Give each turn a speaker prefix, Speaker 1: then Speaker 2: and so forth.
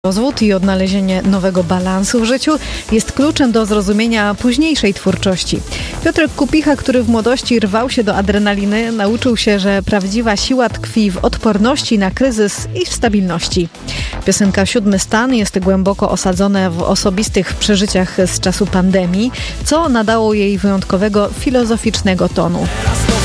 Speaker 1: Rozwód i odnalezienie nowego balansu w życiu jest kluczem do zrozumienia późniejszej twórczości. Piotrek Kupicha, który w młodości rwał się do adrenaliny, nauczył się, że prawdziwa siła tkwi w odporności na kryzys i w stabilności. Piosenka Siódmy Stan jest głęboko osadzona w osobistych przeżyciach z czasu pandemii, co nadało jej wyjątkowego filozoficznego tonu.